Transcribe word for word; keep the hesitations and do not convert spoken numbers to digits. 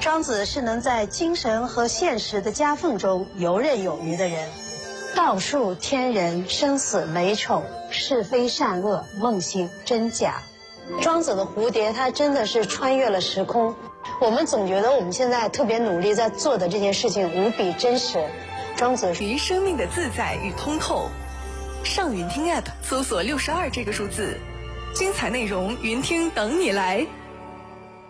庄子是能在精神和现实的夹缝中游刃有余的人。道术天人，生死美丑，是非善恶，梦醒真假。庄子的蝴蝶，它真的是穿越了时空。我们总觉得我们现在特别努力在做的这件事情无比真实。庄子于生命的自在与通透。上云听 App 搜索六十二这个数字，精彩内容云听等你来。